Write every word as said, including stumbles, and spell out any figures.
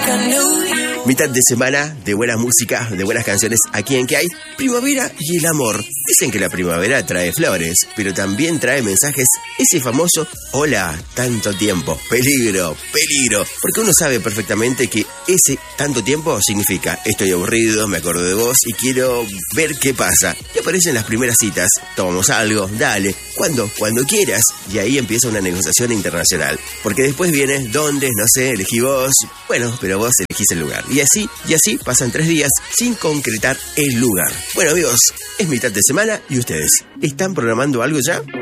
Mitad de semana de buena música, de buenas canciones. Aquí en que hay primavera y el amor. Dicen que la primavera trae flores, pero también trae mensajes. Ese famoso hola, tanto tiempo, peligro, peligro. Porque uno sabe perfectamente que ese tanto tiempo significa estoy aburrido, me acuerdo de vos y quiero ver qué pasa. Y aparecen las primeras citas. Tomamos algo, dale. ¿Cuándo? Cuando quieras. Y ahí empieza una negociación internacional. Porque después viene dónde, no sé, elegí vos. Bueno, pero vos elegís el lugar. Y así, y así pasan tres días sin concretar el lugar. Bueno amigos, es mitad de semana y ustedes, ¿están programando algo ya?